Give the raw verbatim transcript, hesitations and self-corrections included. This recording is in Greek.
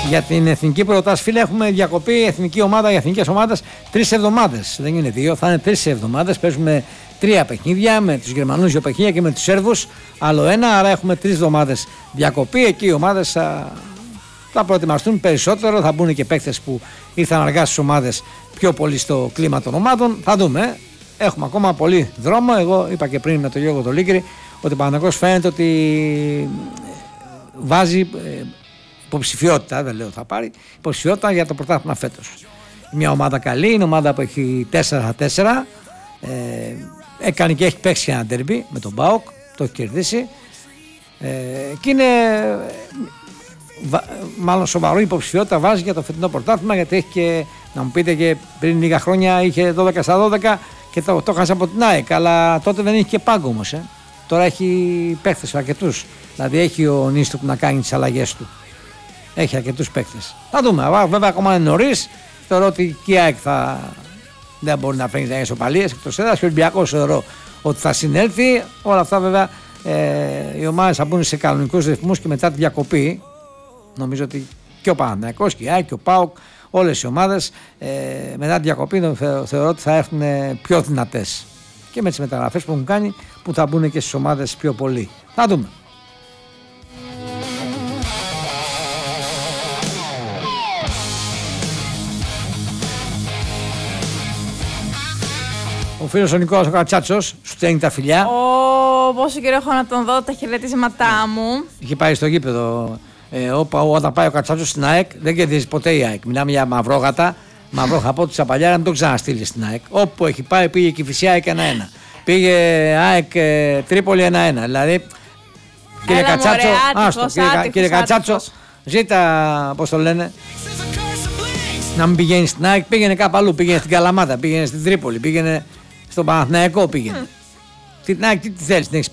Για την εθνική πρωτάθληση, φίλε, έχουμε διακοπή εθνική ομάδα για εθνικές ομάδες τρεις εβδομάδες. Δεν είναι δύο, θα είναι τρεις εβδομάδες. Παίζουμε τρία παιχνίδια με τους Γερμανούς, δύο παιχνίδια και με τους Σέρβους άλλο ένα. Άρα έχουμε τρεις εβδομάδες διακοπή. Εκεί οι ομάδες θα, θα προετοιμαστούν περισσότερο. Θα μπουν και παίκτες που ήρθαν αργά στις ομάδες πιο πολύ στο κλίμα των ομάδων. Θα δούμε. Έχουμε ακόμα πολύ δρόμο. Εγώ είπα και πριν με τον Γιώργο τον Λίγκρη ότι ο Παναθηναϊκός φαίνεται ότι βάζει υποψηφιότητα, δεν λέω θα πάρει, υποψηφιότητα για το πρωτάθλημα φέτος. Μια ομάδα καλή, είναι ομάδα που έχει τέσσερα τέσσερα, ε, έκανε και έχει παίξει ένα ντέρμπι με τον ΠΑΟΚ, το έχει κερδίσει ε, και είναι βα, μάλλον σοβαρό υποψηφιότητα βάζει για το φετινό πρωτάθλημα, γιατί έχει και, να μου πείτε, και πριν λίγα χρόνια είχε δώδεκα στα δώδεκα και το, το χάσε από την ΑΕΚ, αλλά τότε δεν είχε και πάγκο όμως. Ε. Τώρα έχει παίχτες αρκετούς, δηλαδή έχει ο Νίστρου που να κάνει τις αλλαγές του. Έχει αρκετούς παίκτες. Θα δούμε. Βέβαια, ακόμα είναι νωρίς. Θεωρώ ότι και η ΑΕΚ θα... δεν μπορεί να φέρει ισοπαλίες εκτός έδρας. Και ο Ολυμπιακός θεωρώ ότι θα συνέλθει. Όλα αυτά, βέβαια, ε, οι ομάδες θα μπουν σε κανονικούς ρυθμούς και μετά τη διακοπή. Νομίζω ότι και ο Παναθηναϊκός και η ΑΕΚ και ο ΠΑΟΚ, όλες οι ομάδες ε, μετά τη διακοπή θεωρώ ότι θα έρθουν πιο δυνατές. Και με τις μεταγραφές που έχουν κάνει, που θα μπουν και στις ομάδες πιο πολύ. Θα δούμε. Ο φίλος ο Νικόλας ο Κατσάτσος σου στέλνει τα φιλιά. Ω, πόσο καιρό έχω να τον δω, τα χαιρετίσματά μου. Είχε πάει στο γήπεδο. Ε, όπα, όταν πάει ο Κατσάτσος στην ΑΕΚ, δεν κερδίζει ποτέ η ΑΕΚ. Μιλάμε για μαυρόγατα. Μαυρό χαπό της Απαλιά, να μην τον ξαναστείλει στην ΑΕΚ. Όπου έχει πάει, πήγε και η Κηφισιά ΑΕΚ ένα ένα. Πήγε ΑΕΚ ε, Τρίπολη ένα ένα. Δηλαδή, κύριε Έλα, Κατσάτσο, μωρέ, άστο, άτυχος, κύριε, άτυχος, κύριε Κατσάτσο, άτυχος. ζήτα, πώς το λένε, να μην πηγαίνει στην ΑΕΚ, πήγαινε κάπου αλλού. Πήγαινε στην Καλαμάτα, πήγαινε στην Τρίπολη, πήγαινε στον Παναθηναϊκό πήγαινε. Mm. Την ΑΕΚ τι, τι θέλεις, την έχεις